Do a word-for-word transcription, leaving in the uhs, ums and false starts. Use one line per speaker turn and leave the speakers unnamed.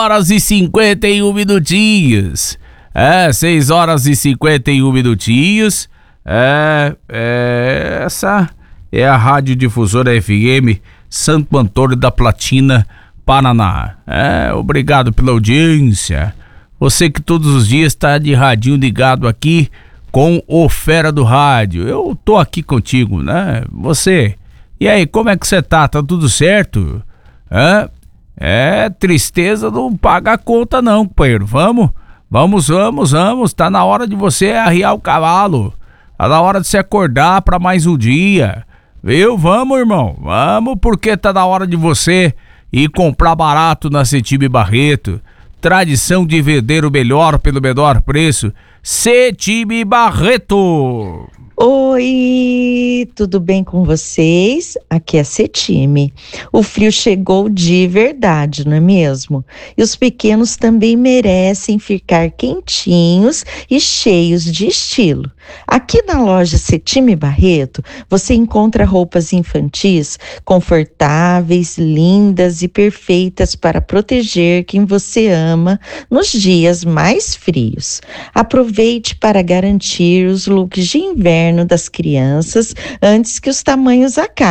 horas e cinquenta e um minutinhos. É, seis horas e cinquenta e um minutinhos. É, é, essa é a Rádio Difusora F M Santo Antônio da Platina, Paraná. É, obrigado pela audiência. Você que todos os dias está de radinho ligado aqui com o Fera do Rádio. Eu tô aqui contigo, né? Você. E aí, como é que você tá? Tá tudo certo? É, é tristeza não paga a conta não, companheiro. Vamos, vamos, vamos, vamos. Tá na hora de você arriar o cavalo. Tá na hora de se acordar para mais um dia. Viu? Vamos, irmão. Vamos, porque tá na hora de você ir comprar barato na Cetime Barreto. Tradição de vender o melhor pelo menor preço. Cetime Barreto.
Oi, tudo bem com vocês? Aqui é a Cetime. O frio chegou de verdade, não é mesmo? E os pequenos também merecem ficar quentinhos e cheios de estilo. Aqui na loja Cetime Barreto, você encontra roupas infantis confortáveis, lindas e perfeitas para proteger quem você ama nos dias mais frios. Aproveite para garantir os looks de inverno das crianças antes que os tamanhos acabem.